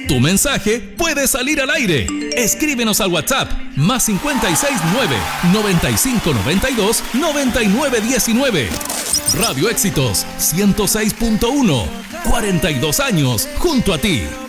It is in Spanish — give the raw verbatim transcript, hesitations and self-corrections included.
Tu mensaje puede salir al aire. Escríbenos al WhatsApp más cinco seis nueve, noventa y cinco noventa y dos, noventa y nueve diecinueve. Radio Éxitos ciento seis punto uno. cuarenta y dos años junto a ti.